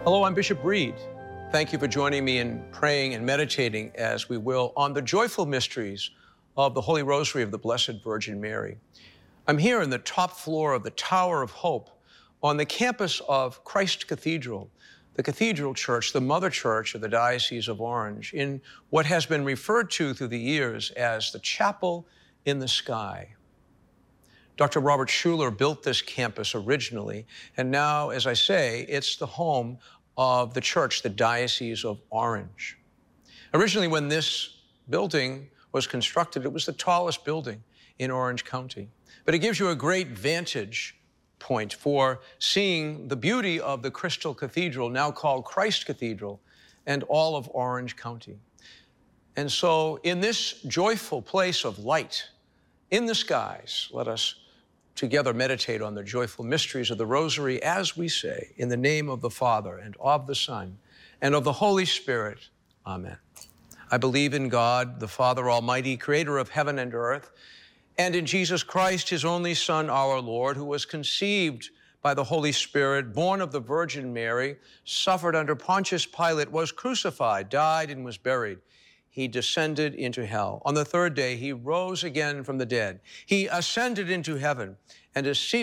Hello, I'm Bishop Reed. Thank you for joining me in praying and meditating, as we will, on the joyful mysteries of the Holy Rosary of the Blessed Virgin Mary. I'm here in the top floor of the Tower of Hope on the campus of Christ Cathedral, the cathedral church, the mother church of the Diocese of Orange, in what has been referred to through the years as the chapel in the sky. Dr. Robert Schuller built this campus originally, and now, as I say, it's the home of the church, the Diocese of Orange. Originally, when this building was constructed, it was the tallest building in Orange County. But it gives you a great vantage point for seeing the beauty of the Crystal Cathedral, now called Christ Cathedral, and all of Orange County. And so, in this joyful place of light in the skies, let us together meditate on the joyful mysteries of the Rosary as we say, in the name of the Father, and of the Son, and of the Holy Spirit. Amen. I believe in God, the Father Almighty, creator of heaven and earth, and in Jesus Christ, his only Son, our Lord, who was conceived by the Holy Spirit, born of the Virgin Mary, suffered under Pontius Pilate, was crucified, died, and was buried. He descended into hell. On the third day, he rose again from the dead. He ascended into heaven and is seated